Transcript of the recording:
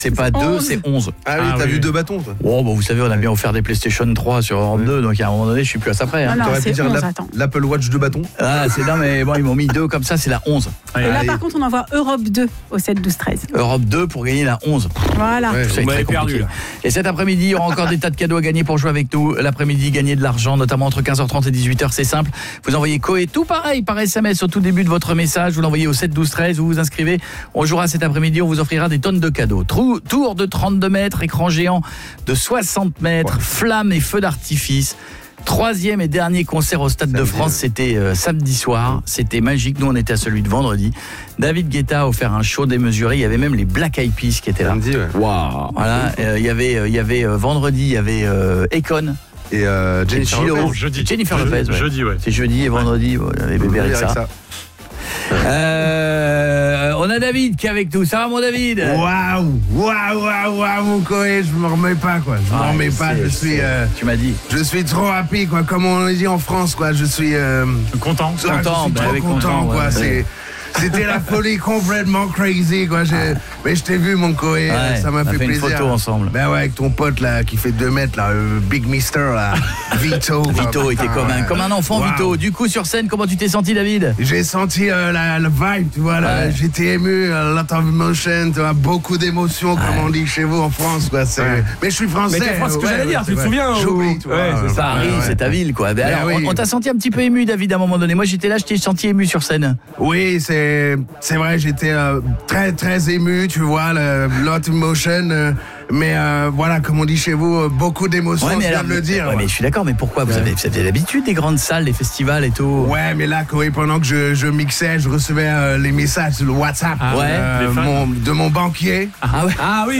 C'est pas 2, c'est 11. Ah oui, t'as vu 2 bâtons, toi. Oh, bah, vous savez, on a bien offert des PlayStation 3 sur Europe 2, donc à un moment donné, je suis plus à ça près. Hein. Non, T'aurais pu c'est dire 11, attends. l'Apple Watch 2 bâtons. Ah, c'est non, mais bon, ils m'ont mis 2 comme ça, c'est la 11. Et là, Allez. par contre, on envoie Europe 2 au 7, 12, 13. Europe 2 pour gagner la 11. Voilà. Ouais. Tout ça est Vous très m'avez perdu, compliqué. là. Et cet après-midi, il y aura encore des tas de cadeaux à gagner pour jouer avec nous. L'après-midi, gagner de l'argent, notamment entre 15h30 et 18h, c'est simple. Vous envoyez Coé, tout pareil, par SMS au tout début de votre message. Vous l'envoyez au 7 12 13, vous vous inscrivez. On jouera cet après-midi, on vous offrira des tonnes de cadeaux. Tour de 32 mètres, écran géant de 60 mètres, flammes et feux d'artifice. 3e et dernier concert au Stade de Samedi, France, c'était samedi soir. C'était magique. Nous, on était à celui de vendredi. David Guetta a offert un show démesuré. Il y avait même les Black Eyed Peas qui étaient là. Samedi, ouais. Waouh. Voilà. Il y avait vendredi, il y avait Akon. Et Jennifer Chilo. Lopez. Jeudi. Jennifer Lopez, ouais. Jeudi, ouais. C'est jeudi et vendredi. Les bébés avec ça. On a David qui est avec nous. Ça va, mon David? Waouh, mon Coé, je me remets pas, quoi. Je me remets pas, Tu m'as dit. je suis trop happy, quoi. Comme on dit en France, quoi. Je suis Content. je suis bah, trop avec content, content, quoi. ouais. C'était la folie complètement crazy, quoi. Mais je t'ai vu, mon Coé, Ouais, ça m'a on a fait fait une plaisir. photo ensemble. Ben ouais, avec ton pote, là, qui fait 2 mètres, là, Big Mister, là, Vito. quoi. Vito était Putain, comme un enfant, Waouh. Vito. Du coup, sur scène, comment tu t'es senti, David? J'ai senti la vibe, tu vois, là, Ouais. j'étais ému, lot of emotion, tu vois, beaucoup d'émotions, comme on dit chez vous en France, quoi. Mais je suis français. Mais t'es français, ce que j'allais dire, tu te souviens, J'oublie, ou- tu vois. Ouais, c'est ça. Paris, c'est ta ville, quoi. Ben alors, oui. on t'a senti un petit peu ému, David, à un moment donné. Moi, j'étais là, je t'ai senti ému sur scène. Oui, c'est vrai, j'étais très, très ému, tu vois, lot of emotion, mais voilà, comme on dit chez vous, beaucoup d'émotions, je viens de le dire. ouais, mais je suis d'accord, mais pourquoi vous avez l'habitude des grandes salles, des festivals et tout. Ouais, mais là, Corey, pendant que je mixais, je recevais les messages sur le WhatsApp ouais, les fans. de mon banquier. Ah ouais. Ah oui,